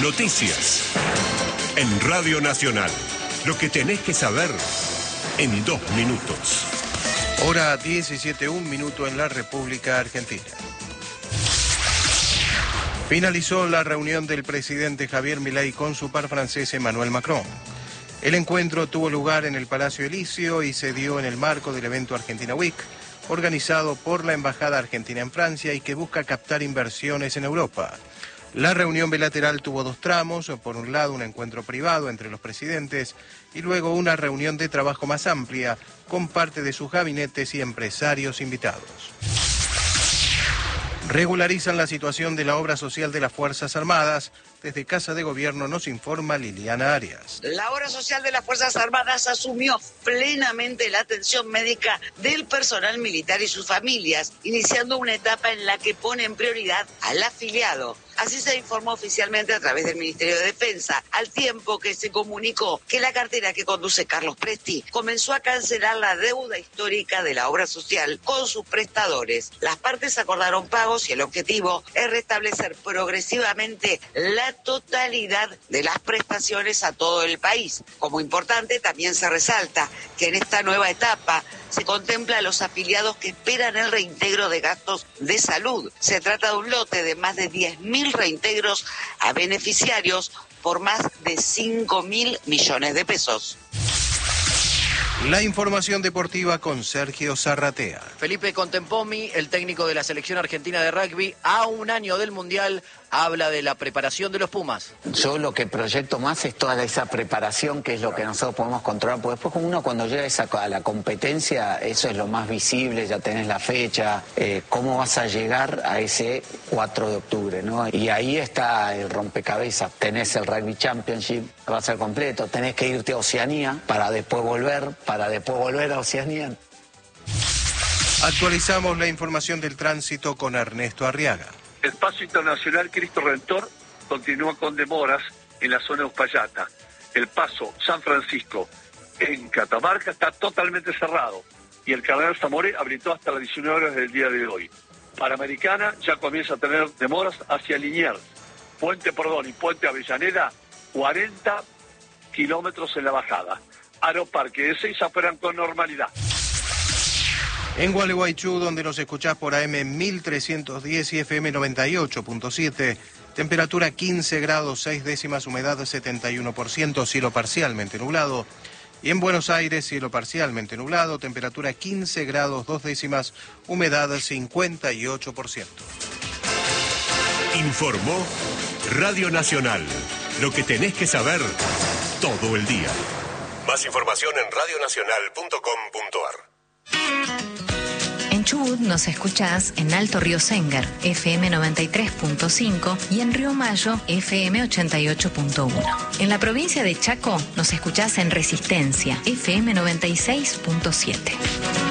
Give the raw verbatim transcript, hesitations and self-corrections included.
Noticias. En Radio Nacional. Lo que tenés que saber en dos minutos. Hora diecisiete, un minuto en la República Argentina. Finalizó la reunión del presidente Javier Milei con su par francés Emmanuel Macron. El encuentro tuvo lugar en el Palacio Elíseo y se dio en el marco del evento Argentina Week, organizado por la Embajada Argentina en Francia y que busca captar inversiones en Europa. La reunión bilateral tuvo dos tramos, por un lado un encuentro privado entre los presidentes y luego una reunión de trabajo más amplia con parte de sus gabinetes y empresarios invitados. Regularizan la situación de la obra social de las Fuerzas Armadas. Desde Casa de Gobierno nos informa Liliana Arias. La obra social de las Fuerzas Armadas asumió plenamente la atención médica del personal militar y sus familias, iniciando una etapa en la que pone en prioridad al afiliado. Así se informó oficialmente a través del Ministerio de Defensa, al tiempo que se comunicó que la cartera que conduce Carlos Presti comenzó a cancelar la deuda histórica de la obra social con sus prestadores. Las partes acordaron pagos y el objetivo es restablecer progresivamente la totalidad de las prestaciones a todo el país. Como importante, también se resalta que en esta nueva etapa se contempla a los afiliados que esperan el reintegro de gastos de salud. Se trata de un lote de más de diez mil reintegros a beneficiarios por más de cinco mil millones de pesos. La información deportiva con Sergio Zarratea. Felipe Contempomi, el técnico de la selección argentina de rugby, a un año del Mundial, habla de la preparación de los Pumas. Yo lo que proyecto más es toda esa preparación, que es lo que nosotros podemos controlar, porque después uno cuando llega a, esa, a la competencia, eso es lo más visible, ya tenés la fecha, eh, cómo vas a llegar a ese cuatro de octubre, ¿no? Y ahí está el rompecabezas, tenés el Rugby Championship, va a ser completo, tenés que irte a Oceanía para después volver, para después volver a Oceanía. Actualizamos la información del tránsito con Ernesto Arriaga. El paso internacional Cristo Redentor continúa con demoras en la zona de Uspallata. El paso San Francisco en Catamarca está totalmente cerrado y el Cardenal Zamoré habilitó hasta las diecinueve horas del día de hoy. Panamericana ya comienza a tener demoras hacia Liniers. Puente Perdón y Puente Avellaneda, cuarenta kilómetros en la bajada. Aeroparque de Ezeiza operan con normalidad. En Gualeguaychú, donde nos escuchás por A M mil trescientos diez y F M noventa y ocho punto siete, temperatura quince grados seis décimas, humedad setenta y uno por ciento, cielo parcialmente nublado. Y en Buenos Aires, cielo parcialmente nublado, temperatura quince grados dos décimas, humedad cincuenta y ocho por ciento. Informó Radio Nacional. Lo que tenés que saber todo el día. Más información en radio nacional punto com punto ar. En Chubut nos escuchás en Alto Río Séngar, F M noventa y tres punto cinco y en Río Mayo, F M ochenta y ocho punto uno. En la provincia de Chaco nos escuchás en Resistencia, F M noventa y seis punto siete.